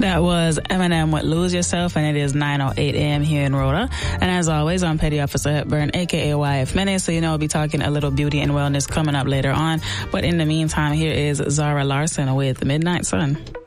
That was Eminem with Lose Yourself, and it is 9:08 a.m. here in Rhoda. And as always, I'm Petty Officer Hepburn, a.k.a. YF Minute, so you know we'll be talking a little beauty and wellness coming up later on. But in the meantime, here is Zara Larson with Midnight Sun.